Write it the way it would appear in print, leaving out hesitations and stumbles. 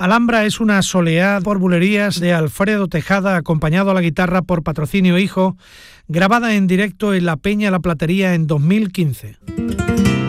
Alhambra es una soleá por bulerías de Alfredo Tejada, acompañado a la guitarra por Patrocinio Hijo, grabada en directo en la Peña La Platería en 2015.